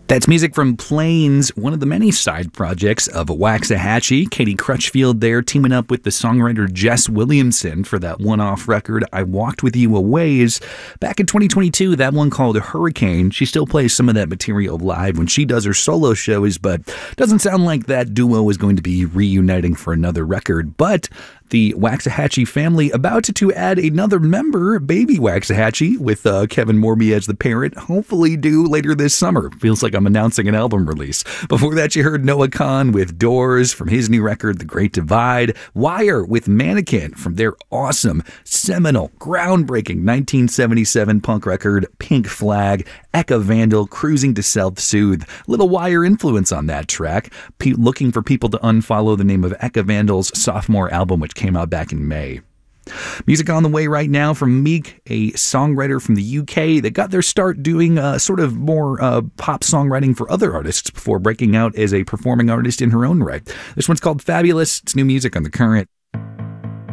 That's music from Plains, one of the many side projects of Waxahachie. Katie Crutchfield there teaming up with the songwriter Jess Williamson for that one-off record, I Walked With You a Ways. Back in 2022, that one called Hurricane. She still plays some of that material live when she does her solo shows, but doesn't sound like that duo is going to be reuniting for another record. But the Waxahachie family about to add another member, baby Waxahachie, with Kevin Morby as the parent, hopefully due later this summer. Feels like I'm announcing an album release. Before that, you heard Noah Kahan with Doors from his new record, The Great Divide. Wire with Mannequin from their awesome, seminal, groundbreaking 1977 punk record, Pink Flag. Eka Vandal, Cruising to Self-Soothe. Little Wire influence on that track. Looking for people to unfollow the name of Eka Vandal's sophomore album, which came out back in May. Music on the way right now from Meek, a songwriter from the UK that got their start doing sort of more pop songwriting for other artists before breaking out as a performing artist in her own right. This one's called Fabulous. It's new music on The Current.